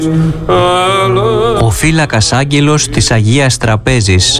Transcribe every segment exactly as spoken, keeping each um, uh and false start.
Ο φύλακας άγγελος της Αγίας Τραπέζης.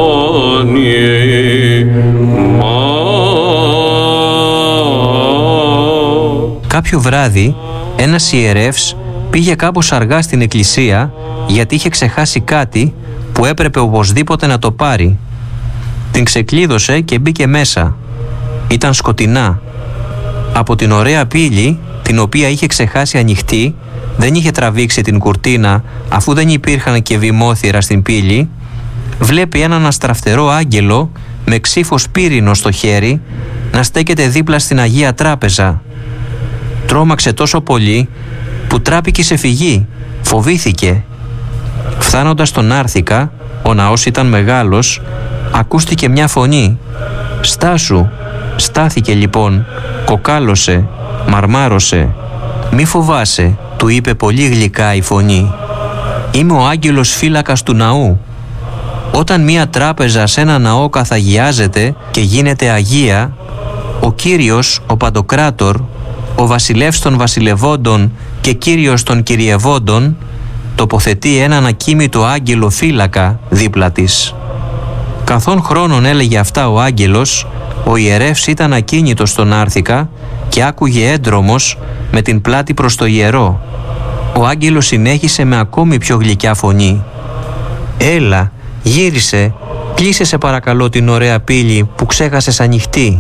Κάποιο βράδυ ένας ιερεύς πήγε κάπως αργά στην εκκλησία γιατί είχε ξεχάσει κάτι που έπρεπε οπωσδήποτε να το πάρει. Την ξεκλείδωσε και μπήκε μέσα. Ήταν σκοτεινά. Από την ωραία πύλη, την οποία είχε ξεχάσει ανοιχτή, δεν είχε τραβήξει την κουρτίνα αφού δεν υπήρχαν και βημόθυρα στην πύλη, βλέπει έναν αστραφτερό άγγελο με ξύφος πύρινο στο χέρι να στέκεται δίπλα στην Αγία Τράπεζα. Τρόμαξε τόσο πολύ που τράπηκε σε φυγή, φοβήθηκε. Φθάνοντας στον Άρθικα, ο ναός ήταν μεγάλος, ακούστηκε μια φωνή. «Στάσου!» Στάθηκε λοιπόν, κοκάλωσε, μαρμάρωσε. «Μη φοβάσαι», του είπε πολύ γλυκά η φωνή. «Είμαι ο άγγελος φύλακας του ναού. Όταν μια τράπεζα σε ένα ναό καθαγιάζεται και γίνεται αγία, ο Κύριος, ο Παντοκράτορ, ο βασιλεύς των βασιλευόντων και Κύριος των κυριευόντων, τοποθετεί έναν ακίμητο άγγελο φύλακα δίπλα της». Καθόν χρόνων έλεγε αυτά ο άγγελος, ο ιερεύς ήταν ακίνητος στον Άρθικα και άκουγε έντρομος με την πλάτη προς το ιερό. Ο άγγελος συνέχισε με ακόμη πιο γλυκιά φωνή. «Έλα, γύρισε, κλείσε σε παρακαλώ την ωραία πύλη που ξέχασες ανοιχτή».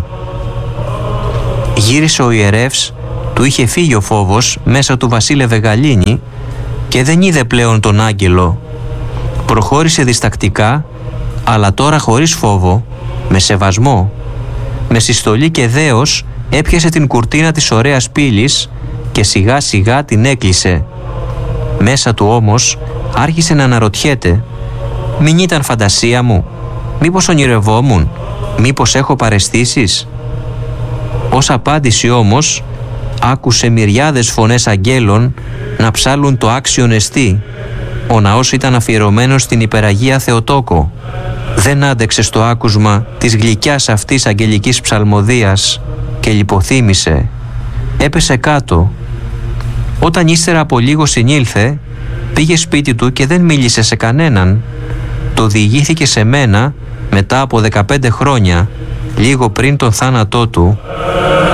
Γύρισε ο ιερεύς, του είχε φύγει ο φόβος, μέσα του βασίλευε γαλήνη και δεν είδε πλέον τον άγγελο. Προχώρησε διστακτικά, αλλά τώρα χωρίς φόβο, με σεβασμό. Με συστολή και δέος έπιασε την κουρτίνα της ωραίας πύλης και σιγά σιγά την έκλεισε. Μέσα του όμως άρχισε να αναρωτιέται. «Μην ήταν φαντασία μου? Μήπως ονειρευόμουν? Μήπως έχω παραισθήσεις?» Ως απάντηση όμως άκουσε μυριάδες φωνές αγγέλων να ψάλουν το άξιον εστί. Ο ναός ήταν αφιερωμένος στην υπεραγία Θεοτόκο. Δεν άντεξε στο άκουσμα της γλυκιάς αυτής αγγελικής ψαλμοδίας και λιποθύμησε. Έπεσε κάτω. Όταν ύστερα από λίγο συνήλθε, πήγε σπίτι του και δεν μίλησε σε κανέναν. Το διηγήθηκε σε μένα μετά από δεκαπέντε χρόνια, λίγο πριν τον θάνατό του,